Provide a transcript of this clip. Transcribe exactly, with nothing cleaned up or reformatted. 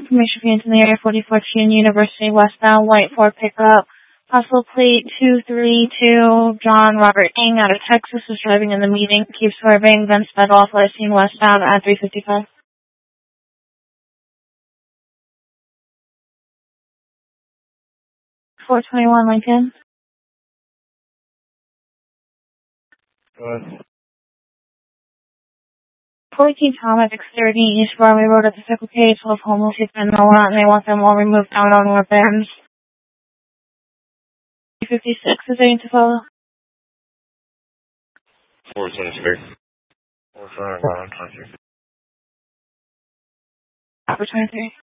information for in the area forty fourteen University westbound white Ford pickup. Possible plate two three two John Robert King out of Texas is driving in the meeting. Keep swerving, then sped off last seen westbound at three fifty-five. four twenty-one Lincoln. Good. fourteen Tom at six thirty East Broadway Road at the Circle K. twelve homeless who've been no out and they want them all removed out on North Ends. three fifty-six is waiting to follow. four twenty-three. four twenty-one, twenty-three. four twenty-three.